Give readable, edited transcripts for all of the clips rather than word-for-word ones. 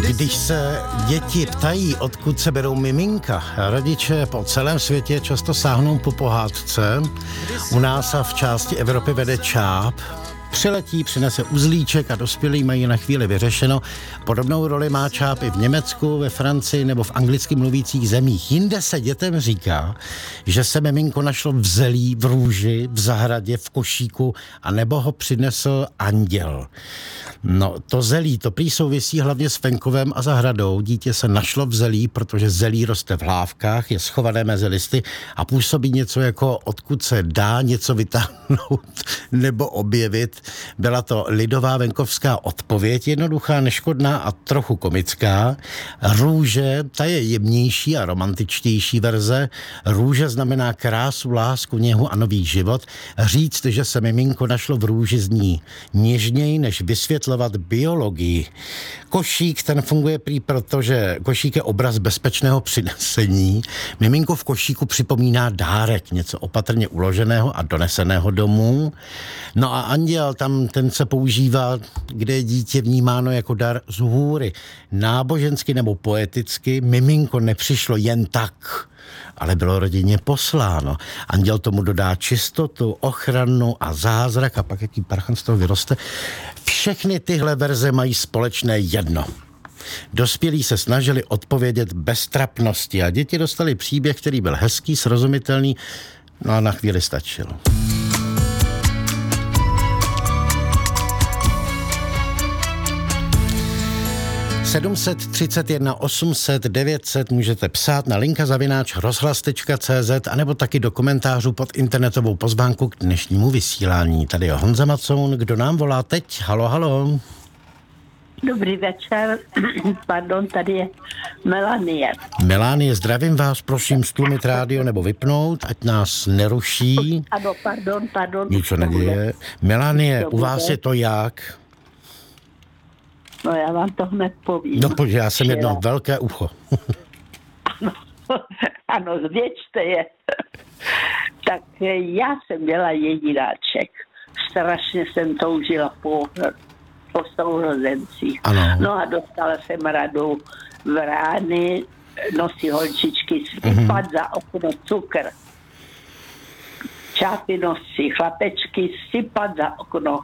Když se děti ptají, odkud se berou miminka, rodiče po celém světě často sáhnou po pohádce. U nás a v části Evropy vede čáp. Přiletí, přinese uzlíček a dospělí mají na chvíli vyřešeno. Podobnou roli má čáp i v Německu, ve Francii nebo v anglicky mluvících zemích. Jinde se dětem říká, že se miminko našlo v zelí, v růži, v zahradě, v košíku a nebo ho přinesl anděl. No, to zelí, to prý souvisí hlavně s venkovem a zahradou. Dítě se našlo v zelí, protože zelí roste v hlávkách, je schované mezi listy a působí něco jako odkud se dá něco vytáhnout nebo objevit. Byla to lidová venkovská odpověď, jednoduchá, neškodná a trochu komická. Růže, ta je jemnější a romantičtější verze. Růže znamená krásu, lásku, něhu a nový život. Říct, že se miminko našlo v růži, zní něžněji, než vysvětlovat biologii. Košík, ten funguje prý proto, že košík je obraz bezpečného přinesení. Miminko v košíku připomíná dárek, něco opatrně uloženého a doneseného domů. No a anděl, tam ten se používá, kde je dítě vnímáno jako dar z hůry. Nábožensky nebo poeticky miminko nepřišlo jen tak, ale bylo rodině posláno. Anděl tomu dodá čistotu, ochranu a zázrak a pak jaký parchan z toho vyroste. Všechny tyhle verze mají společné jedno. Dospělí se snažili odpovědět bez trapnosti a děti dostali příběh, který byl hezký, srozumitelný, no a na chvíli stačilo. 731 800 900 můžete psát na linka@rozhlas.cz anebo taky do komentářů pod internetovou pozvánku k dnešnímu vysílání. Tady je Honza Macoun, kdo nám volá teď? Halo, halo. Dobrý večer, pardon, tady je Melanie. Melanie, zdravím vás, prosím stlumit rádio nebo vypnout, ať nás neruší. Ano, pardon. Nic se neděje. Melanie, u vás je to jak? No já vám to hned povím. No pojď, já jsem jedno velké ucho. Ano, zvěčte je. Tak já jsem byla jedináček. Strašně jsem toužila po sourozencích. Ano. No a dostala jsem radu v rány, nosí holčičky, sypat za okno cukr. Čápy nosí chlapečky, sypat za okno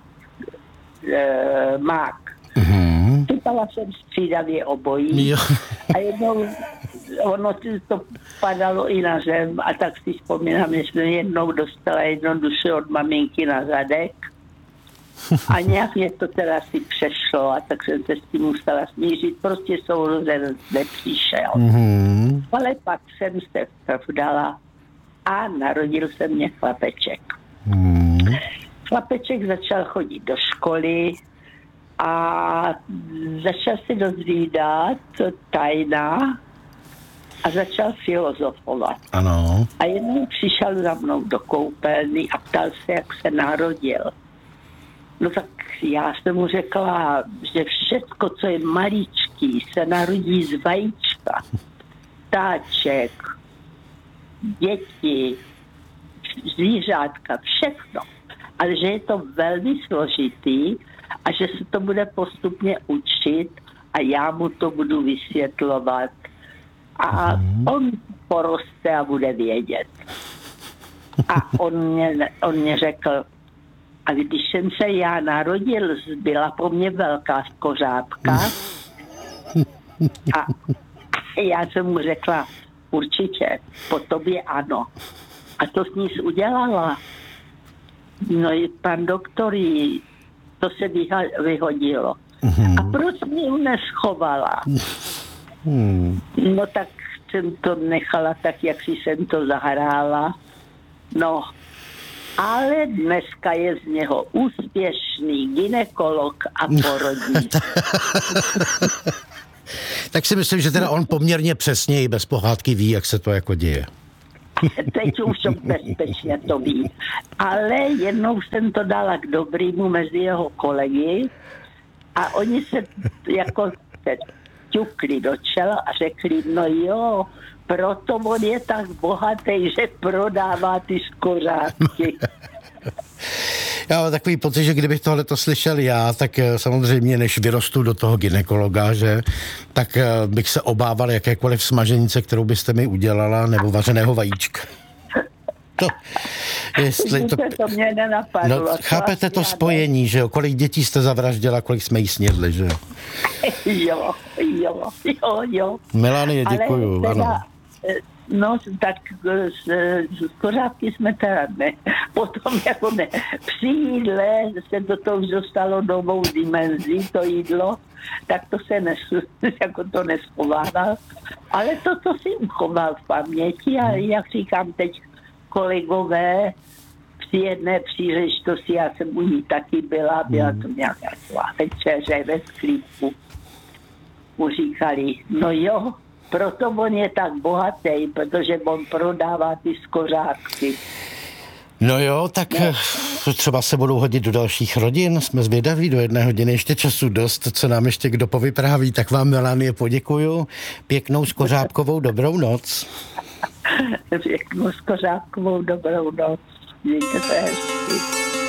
mák. Sypala jsem střídavě obojí. Jo. A jednou ono to padalo i na zem a tak si vzpomínám, že jsem jednou dostala jednoduše od maminky na zadek. A nějak mě to teda si přešlo a tak jsem se s tím musela smířit. Prostě sourozenec nepřišel. Ale pak jsem se vdala a narodil se mě chlapeček. Chlapeček začal chodit do školy a začal si dozvídat tajna a začal filozofovat. Ano. A jednou přišel za mnou do koupelny a ptal se, jak se narodil. No tak já jsem mu řekla, že všecko, co je maličký, se narodí z vajíčka. Ptáček, děti, zvířátka, všechno. Ale že je to velmi složitý a že se to bude postupně učit a já mu to budu vysvětlovat. A on poroste a bude vědět. A on mě řekl, a když jsem se já narodil, byla po mně velká kořápka a já jsem mu řekla, určitě, po tobě ano. A to s ní udělala. No i pan doktor jí, to se vyhodilo. A proč mě neschovala? No tak jsem to nechala tak, jak si jsem to zahrála. No, ale dneska je z něho úspěšný gynekolog a porodník. Tak si myslím, že teda on poměrně přesně i bez pohádky ví, jak se to jako děje. Teď už bezpečně to ví. Ale jednou jsem to dala k dobrýmu mezi jeho kolegy a oni se jako se ťukli do čela a řekli, no jo, proto on je tak bohatý, že prodává ty skořápky. Já mám takový pocit, že kdybych tohleto slyšel já, tak samozřejmě než vyrostu do toho gynekologa, že, tak bych se obával jakékoliv smaženice, kterou byste mi udělala, nebo vařeného vajíčka. To, jestli to mě nenapadlo. No, chápete to spojení, že jo? Kolik dětí jste zavraždila, kolik jsme jí snědli, že jo? Jo. Melanie, děkuju, teda, ano. No, tak z kořátky jsme teda ne. Potom jako ne. Při jídle se do toho už dostalo novou dimenzí, to jídlo, tak to se jako to neschovával. Ale to si choval v paměti a jak říkám teď kolegové, při jedné příležitosti, já jsem u ní taky byla to nějaká večeře ve sklípku. Mu říkali, no jo, proto on je tak bohatý, protože on prodává ty skořápky. No jo, tak třeba se budou hodit do dalších rodin, jsme zvědaví, do 1 hodiny ještě času dost, co nám ještě kdo povypráví, tak vám, Melanie, poděkuju. Pěknou skořápkovou dobrou noc. Pěknou skořápkovou dobrou noc. Mějte se hezky.